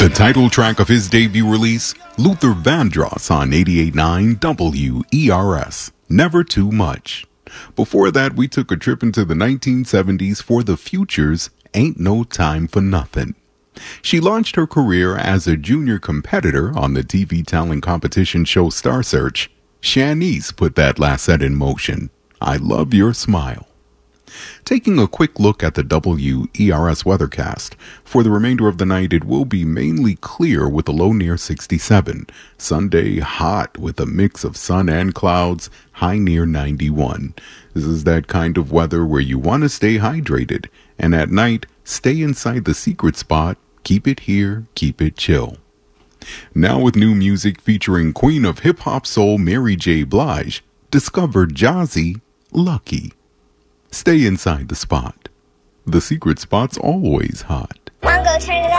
The title track of his debut release, Luther Vandross on 88.9 WERS, Never Too Much. Before that, we took a trip into the 1970s for The Future's Ain't No Time for Nothing. She launched her career as a junior competitor on the TV talent competition show Star Search. Shanice put that last set in motion. I Love Your Smile. Taking a quick look at the WERS weathercast, for the remainder of the night it will be mainly clear with a low near 67. Sunday hot with a mix of sun and clouds, high near 91. This is that kind of weather where you want to stay hydrated, and at night, stay inside the secret spot, keep it here, keep it chill. Now with new music featuring Queen of Hip Hop Soul Mary J. Blige, discover Jazzy, Lucky. Stay inside the spot. The secret spot's always hot. Mongo, turn it up.